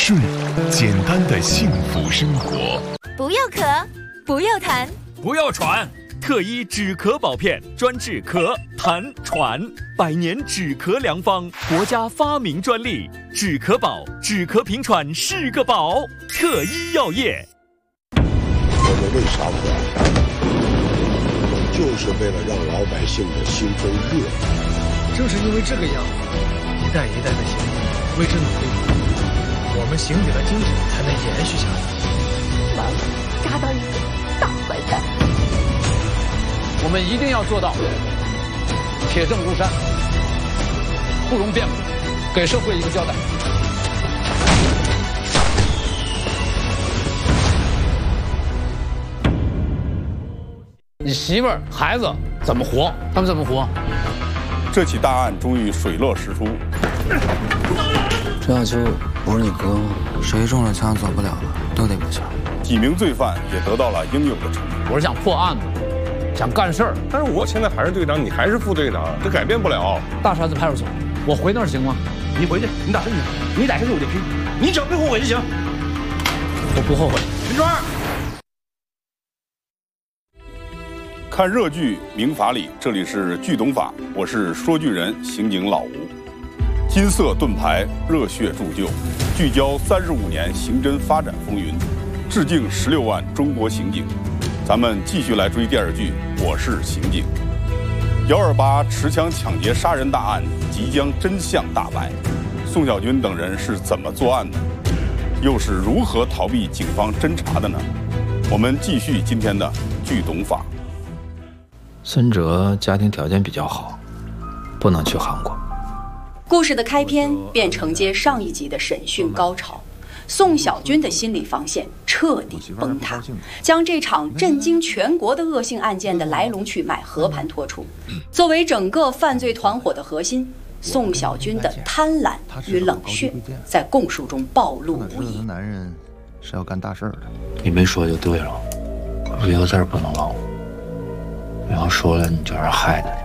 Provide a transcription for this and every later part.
顺，简单的幸福生活。 不要咳，不要痰， 不要喘。特医止咳宝片，专治咳、痰、喘，100年止咳良方，国家发明专利。止咳宝，止咳平喘是个宝。特医药业。 我们为啥活？就是为了让老百姓的心中热。 正是因为这个样子，一代一代的刑警为之努力，我们刑警的精神才能延续下去。 妈妈抓到一个大坏蛋。 我们一定要做到铁证如山，不容辩驳，给社会一个交代。你媳妇儿、孩子怎么活？他们怎么活？ 这起大案终于水落石出。 陈小秋不是你哥吗？谁中了枪走不了了，都得补枪。 几名罪犯也得到了应有的惩罚。 我是想破案子，想干事儿。 但是我现在还是队长，你还是副队长，这改变不了。 大山子派出所，我回那儿行吗？ 你回去，你打算去，你打算去我就批，你只要别后悔就行。 我不后悔。 陈川。 看热剧《明法理》，这里是剧懂法，我是说剧人刑警老吴。金色盾牌，热血铸就，聚焦35年刑侦发展风云，致敬16万中国刑警。咱们继续来追电视剧《我是刑警》。128持枪抢劫杀人大案即将真相大白，宋小军等人是怎么作案的，又是如何逃避警方侦查的呢？我们继续今天的剧懂法。 孙哲家庭条件比较好，不能去韩国。 故事的开篇便承接上一集的审讯高潮，宋小军的心理防线彻底崩塌，将这场震惊全国的恶性案件的来龙去脉和盘托出。作为整个犯罪团伙的核心，宋小军的贪婪与冷血在供述中暴露无遗。 男人是要干大事的， 你没说就对了，有一个字儿不能漏，要说了你就是害他。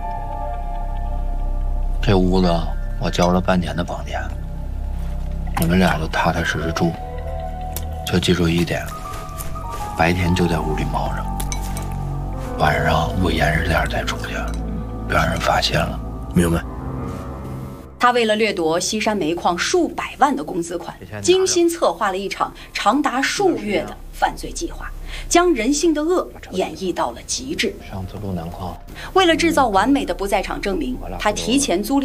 这屋子我交了半年的房钱，你们俩就踏踏实实住，就记住一点，白天就在屋里猫着，晚上我严实点再出去，别让人发现了。 明白。 他为了掠夺西山煤矿数百万的工资款，精心策划了一场长达数月的犯罪计划，将人性的恶演绎到了极致。 上次路南矿， 为了制造完美的不在场证明，他提前租赁